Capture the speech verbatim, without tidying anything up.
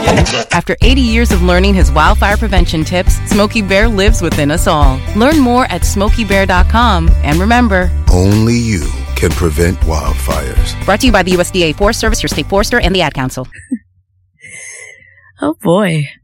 After eighty years of learning his wildfire prevention tips, Smokey Bear lives within us all. Learn more at smokey bear dot com. And remember, only you can prevent wildfires. Brought to you by the U S D A Forest Service, your state forester, and the Ad Council. Oh boy.